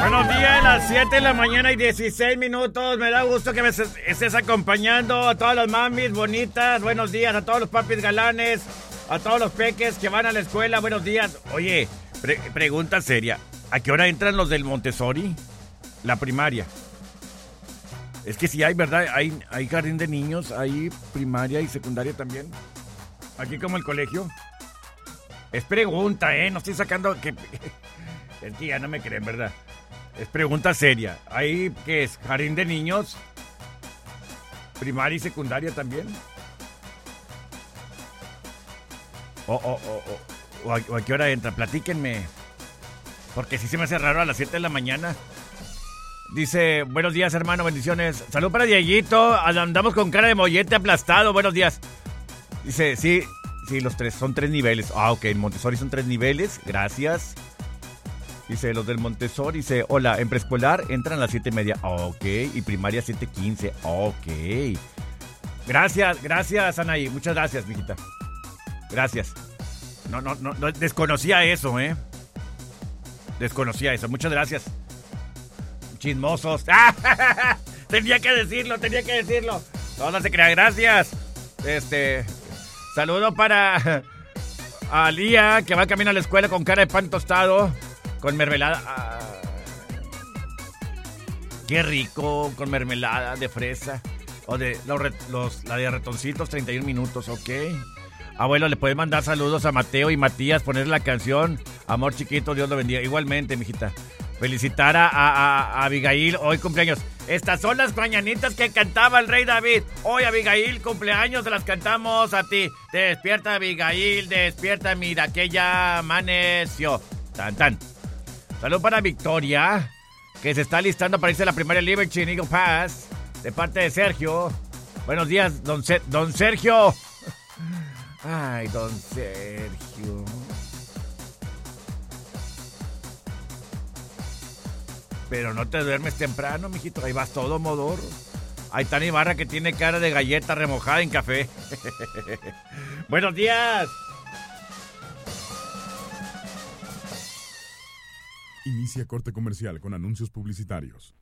Buenos días, las 7 de la mañana y 16 minutos. Me da gusto que me estés acompañando. A todas las mamis bonitas, buenos días. A todos los papis galanes, a todos los peques que van a la escuela, buenos días. Oye, pregunta seria. ¿A qué hora entran los del Montessori? La primaria. Es que sí hay, ¿verdad? Hay jardín de niños, hay primaria y secundaria también. Aquí como el colegio. Es pregunta, no estoy sacando que... Es que ya no me creen, ¿verdad? Es pregunta seria. ¿Hay qué es? ¿Jardín de niños? ¿Primaria y secundaria también? ¿O a qué hora entra? Platíquenme. Porque sí se me hace raro a las 7 de la mañana. Dice, buenos días, hermano, bendiciones. Salud para Dieguito. Andamos con cara de mollete aplastado. Buenos días. Dice, sí, los tres. Son 3 niveles. Ok, en Montessori son 3 niveles. Gracias. Dice, los del Montessori, dice, hola, en preescolar entran a las 7:30. Ok, y primaria 7:15. Ok. Gracias, Anaí. Muchas gracias, mijita. Gracias. No, desconocía eso, Desconocía eso. Muchas gracias. Chismosos. Tenía que decirlo. No se crea, gracias. Saludo para Alía, que va camino a la escuela con cara de pan tostado. Con mermelada. Qué rico, con mermelada de fresa. O de la de ratoncitos, 31 minutos, ok. Abuelo, ¿le puedes mandar saludos a Mateo y Matías? Poner la canción Amor Chiquito, Dios lo bendiga. Igualmente, mijita. Felicitar a Abigail, hoy cumpleaños. Estas son las mañanitas que cantaba el rey David. Hoy, Abigail, cumpleaños, te las cantamos a ti. Despierta, Abigail, despierta, mira que ya amaneció. Tan, tan. Salud para Victoria, que se está listando para irse a la primaria Liberty en Eagle Pass, de parte de Sergio. Buenos días, don Sergio. Ay, don Sergio. Pero no te duermes temprano, mijito. Ahí vas todo modor. Ahí está Ibarra, que tiene cara de galleta remojada en café. Buenos días. Inicia corte comercial con anuncios publicitarios.